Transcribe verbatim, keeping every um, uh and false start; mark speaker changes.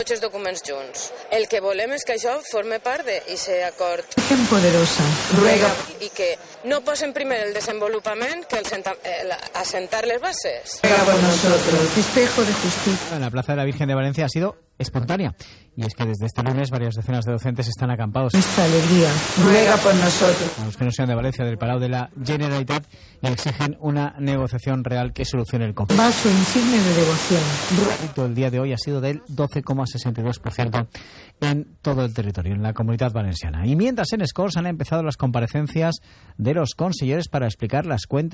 Speaker 1: tots els documents junts. El que volem és que això forme part d'aquest acord.
Speaker 2: Virgen poderosa, ruega.
Speaker 1: I que no posen primer el desenvolupament que el senta, el assentar les bases.
Speaker 2: Ruega por nosotros. Espejo de justicia.
Speaker 3: La Plaza de la Virgen de Valencia ha sido espontánea. Y es que desde este lunes varias decenas de docentes están acampados.
Speaker 2: Nuestra alegría, ruega por nosotros.
Speaker 3: A los que no sean de Valencia, del Palau de la Generalitat, y exigen una negociación real que solucione el conflicto.
Speaker 2: Vaso insigne de devoción.
Speaker 3: El día de hoy ha sido del doce coma sesenta y dos por ciento en todo el territorio, en la Comunidad Valenciana. Y mientras en Escors han empezado las comparecencias de los consellers para explicar las cuentas